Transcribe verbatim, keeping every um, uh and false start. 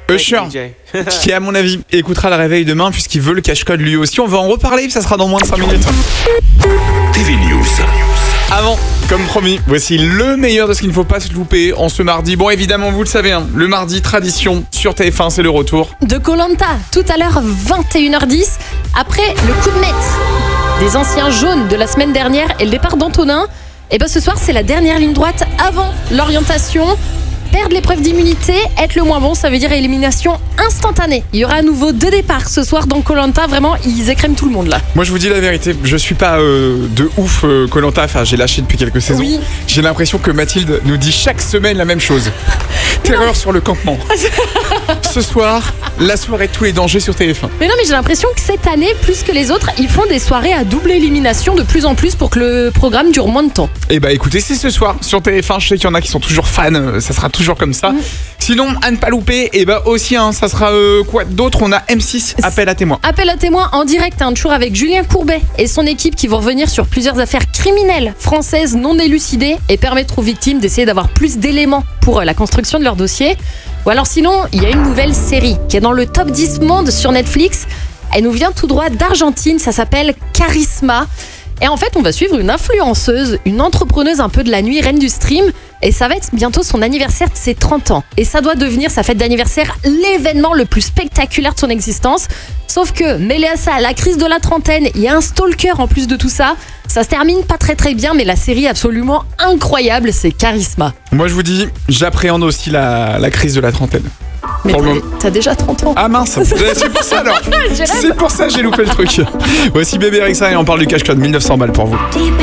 Usher, qui à mon avis écoutera le réveil demain puisqu'il veut le cache-code lui aussi. On va en reparler, ça sera dans moins de cinq minutes. T V News. Avant, comme promis, voici le meilleur de ce qu'il ne faut pas se louper en ce mardi. Bon, évidemment, vous le savez, hein, le mardi, tradition, sur T F un, c'est le retour de Koh-Lanta, tout à l'heure vingt et une heures dix. Après le coup de maître des anciens jaunes de la semaine dernière et le départ d'Antonin, et ben ce soir c'est la dernière ligne droite avant l'orientation. Perdre l'épreuve d'immunité, être le moins bon, ça veut dire élimination instantanée. Il y aura à nouveau deux départs ce soir dans Koh-Lanta. Vraiment, ils écrèment tout le monde là. Moi, je vous dis la vérité, je suis pas euh, de ouf euh, Koh-Lanta. Enfin, j'ai lâché depuis quelques saisons. Oui. J'ai l'impression que Mathilde nous dit chaque semaine la même chose. Terreur sur le campement. Ce soir, la soirée de tous les dangers sur T F un. Mais non, mais j'ai l'impression que cette année, plus que les autres, ils font des soirées à double élimination de plus en plus pour que le programme dure moins de temps. Et bah écoutez, c'est ce soir sur T F un. Je sais qu'il y en a qui sont toujours fans. euh, Ça sera toujours comme ça. Mmh. Sinon, à ne pas louper, et bah aussi, hein, ça sera euh, quoi d'autre? On a M six, appel à témoins. Appel à témoins en direct, hein, toujours avec Julien Courbet et son équipe qui vont revenir sur plusieurs affaires criminelles françaises non élucidées et permettre aux victimes d'essayer d'avoir plus d'éléments pour euh, la construction de leur dossier. Ou alors sinon, il y a une nouvelle série qui est dans le top dix monde sur Netflix. Elle nous vient tout droit d'Argentine, ça s'appelle Charisma. Et en fait, on va suivre une influenceuse, une entrepreneuse un peu de la nuit, reine du stream. Et ça va être bientôt son anniversaire de ses trente ans. Et ça doit devenir sa fête d'anniversaire l'événement le plus spectaculaire de son existence. Sauf que, mêlé à ça, la crise de la trentaine, il y a un stalker en plus de tout ça. Ça se termine pas très très bien, mais la série est absolument incroyable, c'est Charisma. Moi, je vous dis, j'appréhende aussi la, la crise de la trentaine. Mais t'as, t'as déjà trente ans. Ah mince, c'est pour ça alors. C'est pour ça que j'ai loupé le truc. Voici Bébé Rexha et on parle du cash code mille neuf cents balles pour vous.